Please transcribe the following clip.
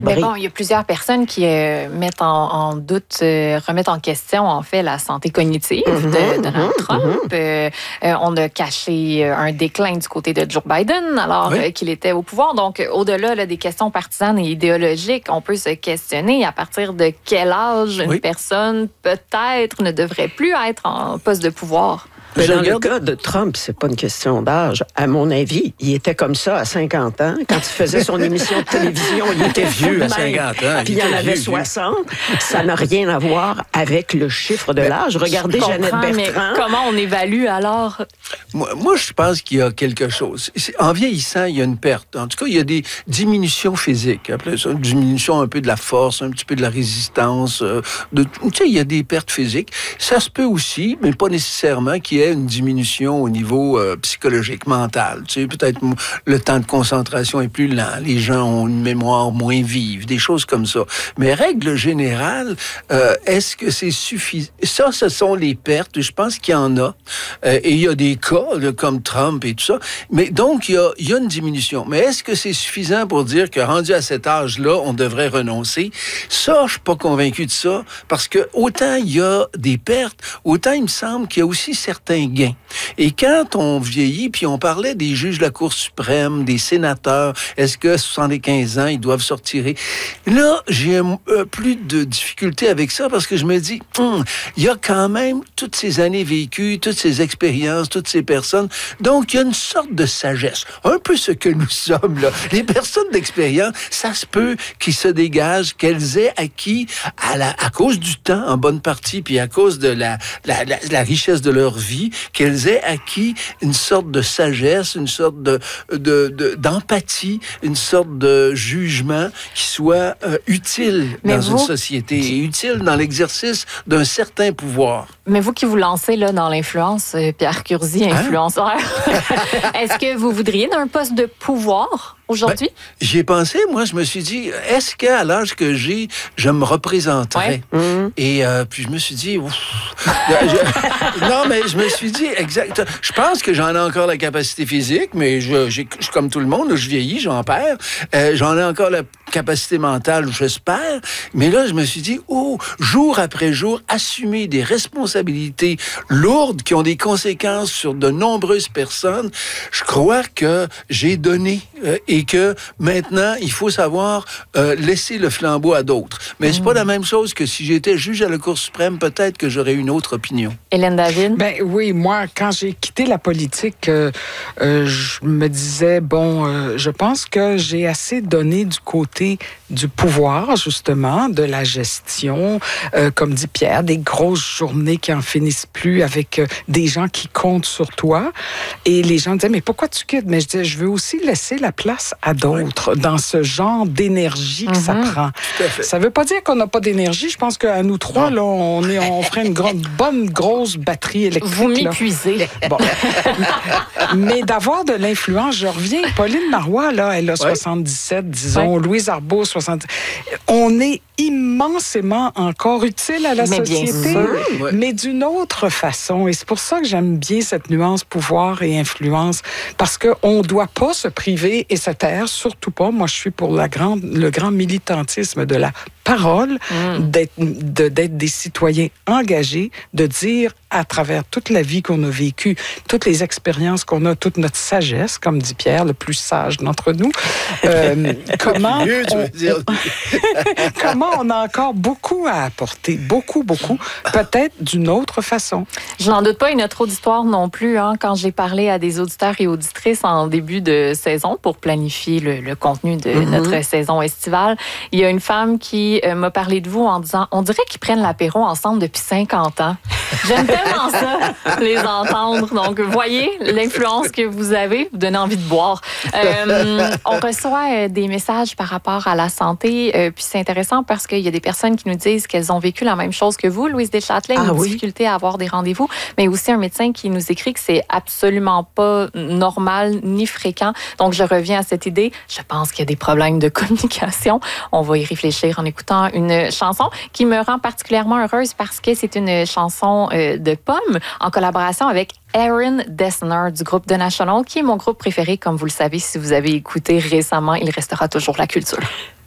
Mais bon, il y a plusieurs personnes qui mettent en doute, remettent en question, en fait, la santé cognitive de Donald Trump. On a caché un déclin du côté de Joe Biden alors qu'il était au pouvoir. Donc, au-delà des questions partisanes et idéologiques, on peut se questionner à partir de quel âge une personne, peut-être, ne devrait plus être en poste de pouvoir. Mais dans le cas de Trump, c'est pas une question d'âge. À mon avis, il était comme ça à 50 ans. Quand il faisait son émission de télévision, il était vieux à 50 ans. Puis il en avait 60. Ça n'a rien à voir avec le chiffre de l'âge. Regardez Jeannette Bertrand. Mais comment on évalue alors? Moi, je pense qu'il y a quelque chose. En vieillissant, il y a une perte. En tout cas, il y a des diminutions physiques. Après ça, une diminution un peu de la force, un petit peu de la résistance. Tu sais, il y a des pertes physiques. Ça se peut aussi, mais pas nécessairement qu'il y ait une diminution au niveau psychologique, mental. Tu sais, peut-être le temps de concentration est plus lent, les gens ont une mémoire moins vive, des choses comme ça. Mais règle générale, est-ce que c'est suffisant? Ça, ce sont les pertes. Je pense qu'il y en a. Et il y a des cas, là, comme Trump et tout ça. Mais donc, il y a une diminution. Mais est-ce que c'est suffisant pour dire que rendu à cet âge-là, on devrait renoncer? Ça, je suis pas convaincu de ça. Parce que autant il y a des pertes, autant il me semble qu'il y a aussi certains gains. Et quand on vieillit, puis on parlait des juges de la Cour suprême, des sénateurs, est-ce que 75 ans, ils doivent sortir? Là, j'ai plus de difficulté avec ça parce que je me dis, il y a quand même toutes ces années vécues, toutes ces expériences, toutes ces personnes. Donc, il y a une sorte de sagesse. Un peu ce que nous sommes, là. Les personnes d'expérience, ça se peut qu'ils se dégagent, qu'elles aient acquis à cause du temps, en bonne partie, puis à cause de la richesse de leur vie, qu'elles aient acquis une sorte de sagesse, une sorte d'empathie, une sorte de jugement qui soit utile dans une société et utile dans l'exercice d'un certain pouvoir. Mais vous qui vous lancez là, dans l'influence, Pierre Curzi, influenceur, est-ce que vous voudriez d'un poste de pouvoir aujourd'hui? J'y ai pensé, moi, je me suis dit, est-ce qu'à l'âge que j'ai, je me représenterais? Et puis je me suis dit, non, mais je me suis dit, exact. Je pense que j'en ai encore la capacité physique, mais je comme tout le monde, je vieillis, j'en perds. J'en ai encore la capacité mentale, j'espère. Mais là, je me suis dit, jour après jour, assumer des responsabilités lourdes qui ont des conséquences sur de nombreuses personnes, je crois que j'ai donné et que maintenant, il faut savoir laisser le flambeau à d'autres. Mais c'est pas la même chose que si j'étais juge à la Cour suprême, peut-être que j'aurais une autre opinion. Hélène David? Ben oui, moi, quand j'ai quitté la politique, je me disais, je pense que j'ai assez donné du côté du pouvoir, justement, de la gestion, comme dit Pierre, des grosses journées qui en finissent plus avec des gens qui comptent sur toi. Et les gens disaient, mais pourquoi tu quittes? Mais je disais, je veux aussi laisser la place à d'autres dans ce genre d'énergie que ça prend. Ça veut pas dire qu'on n'a pas d'énergie. Je pense qu'à nous trois, là, on ferait une bonne grosse batterie électrique. Vous m'épuisez. Bon. Mais d'avoir de l'influence, je reviens. Pauline Marois, là, elle a 77, disons. Louise Arbault, 70. On est immensément encore utile à la société, mais d'une autre façon. Et c'est pour ça que j'aime bien cette nuance pouvoir et influence, parce qu'on ne doit pas se priver et se taire, surtout pas. Moi, je suis pour le grand militantisme de la parole, d'être des citoyens engagés, de dire à travers toute la vie qu'on a vécue, toutes les expériences qu'on a, toute notre sagesse, comme dit Pierre, le plus sage d'entre nous, comment on a encore beaucoup à apporter, beaucoup, peut-être d'une autre façon. Je n'en doute pas, et notre auditoire non plus. Quand j'ai parlé à des auditeurs et auditrices en début de saison pour planifier le contenu de notre saison estivale, il y a une femme qui m'a parlé de vous en disant, on dirait qu'ils prennent l'apéro ensemble depuis 50 ans. J'aime tellement ça, les entendre. Donc, voyez l'influence que vous avez, vous donnez envie de boire. On reçoit des messages par rapport à la santé, puis c'est intéressant parce qu'il y a des personnes qui nous disent qu'elles ont vécu la même chose que vous, Louise Deschâtelet, une difficulté à avoir des rendez-vous, mais aussi un médecin qui nous écrit que c'est absolument pas normal ni fréquent. Donc, je reviens à cette idée. Je pense qu'il y a des problèmes de communication. On va y réfléchir en écoutant une chanson qui me rend particulièrement heureuse parce que c'est une chanson de Pomme en collaboration avec Aaron Dessner du groupe The National, qui est mon groupe préféré, comme vous le savez, si vous avez écouté récemment, il restera toujours la culture.